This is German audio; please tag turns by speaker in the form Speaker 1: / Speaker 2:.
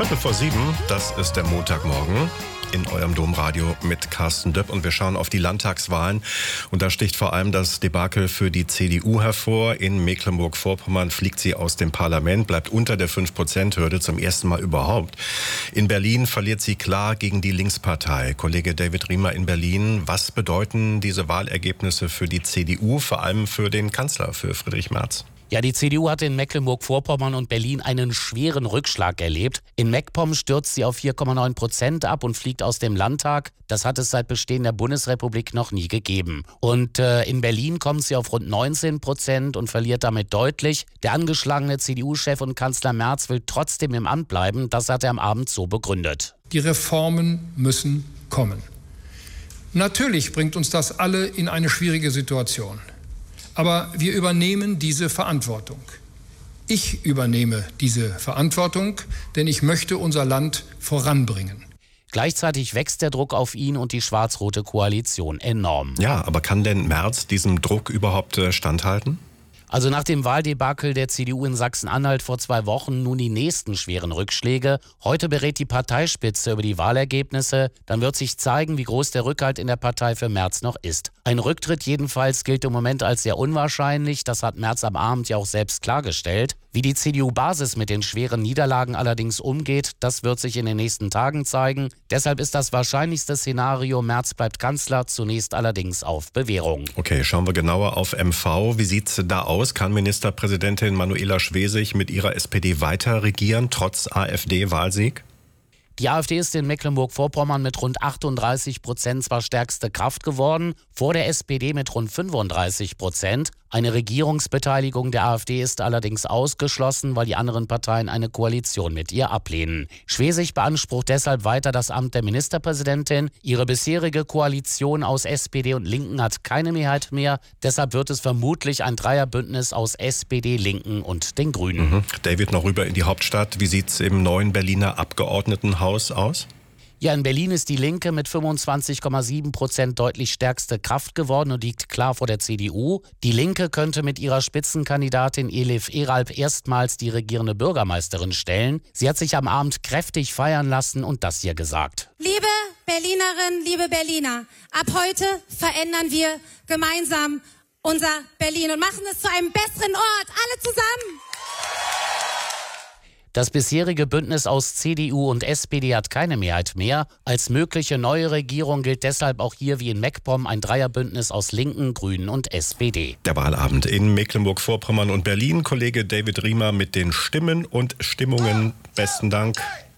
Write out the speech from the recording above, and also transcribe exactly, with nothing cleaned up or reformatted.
Speaker 1: Viertel vor sieben, das ist der Montagmorgen in eurem Domradio mit Carsten Döpp und wir schauen auf die Landtagswahlen und da sticht vor allem das Debakel für die C D U hervor. In Mecklenburg-Vorpommern fliegt sie aus dem Parlament, bleibt unter der fünf Prozent Hürde zum ersten Mal überhaupt. In Berlin verliert sie klar gegen die Linkspartei. Kollege David Riemer in Berlin, was bedeuten diese Wahlergebnisse für die C D U, vor allem für den Kanzler, für Friedrich Merz?
Speaker 2: Ja, die C D U hat in Mecklenburg-Vorpommern und Berlin einen schweren Rückschlag erlebt. In MacPom stürzt sie auf vier Komma neun Prozent ab und fliegt aus dem Landtag. Das hat es seit Bestehen der Bundesrepublik noch nie gegeben. Und äh, in Berlin kommt sie auf rund neunzehn Prozent und verliert damit deutlich. Der angeschlagene C D U-Chef und Kanzler Merz will trotzdem im Amt bleiben. Das hat er am Abend so begründet.
Speaker 3: Die Reformen müssen kommen. Natürlich bringt uns das alle in eine schwierige Situation. Aber wir übernehmen diese Verantwortung. Ich übernehme diese Verantwortung, denn ich möchte unser Land voranbringen.
Speaker 2: Gleichzeitig wächst der Druck auf ihn und die schwarz-rote Koalition enorm.
Speaker 1: Ja, aber kann denn Merz diesem Druck überhaupt äh, standhalten?
Speaker 2: Also nach dem Wahldebakel der C D U in Sachsen-Anhalt vor zwei Wochen nun die nächsten schweren Rückschläge. Heute berät die Parteispitze über die Wahlergebnisse. Dann wird sich zeigen, wie groß der Rückhalt in der Partei für Merz noch ist. Ein Rücktritt jedenfalls gilt im Moment als sehr unwahrscheinlich. Das hat Merz am Abend ja auch selbst klargestellt. Wie die C D U-Basis mit den schweren Niederlagen allerdings umgeht, das wird sich in den nächsten Tagen zeigen. Deshalb ist das wahrscheinlichste Szenario, Merz bleibt Kanzler, zunächst allerdings auf Bewährung.
Speaker 1: Okay, schauen wir genauer auf M V. Wie sieht's da aus? Kann Ministerpräsidentin Manuela Schwesig mit ihrer S P D weiter regieren, trotz AfD-Wahlsieg?
Speaker 2: Die AfD ist in Mecklenburg-Vorpommern mit rund achtunddreißig Prozent zwar stärkste Kraft geworden, vor der S P D mit rund fünfunddreißig Prozent. Eine Regierungsbeteiligung der AfD ist allerdings ausgeschlossen, weil die anderen Parteien eine Koalition mit ihr ablehnen. Schwesig beansprucht deshalb weiter das Amt der Ministerpräsidentin. Ihre bisherige Koalition aus S P D und Linken hat keine Mehrheit mehr. Deshalb wird es vermutlich ein Dreierbündnis aus S P D, Linken und den Grünen.
Speaker 1: Mhm. David, noch rüber in die Hauptstadt. Wie sieht's im neuen Berliner Abgeordnetenhaus aus?
Speaker 2: Ja, in Berlin ist die Linke mit fünfundzwanzig Komma sieben Prozent deutlich stärkste Kraft geworden und liegt klar vor der C D U. Die Linke könnte mit ihrer Spitzenkandidatin Elif Eralp erstmals die regierende Bürgermeisterin stellen. Sie hat sich am Abend kräftig feiern lassen und das hier gesagt.
Speaker 4: Liebe Berlinerinnen, liebe Berliner, ab heute verändern wir gemeinsam unser Berlin und machen es zu einem besseren Ort. Alle zusammen!
Speaker 2: Das bisherige Bündnis aus C D U und S P D hat keine Mehrheit mehr. Als mögliche neue Regierung gilt deshalb auch hier wie in MacPom ein Dreierbündnis aus Linken, Grünen und S P D.
Speaker 1: Der Wahlabend in Mecklenburg-Vorpommern und Berlin. Kollege David Riemer mit den Stimmen und Stimmungen. Besten Dank.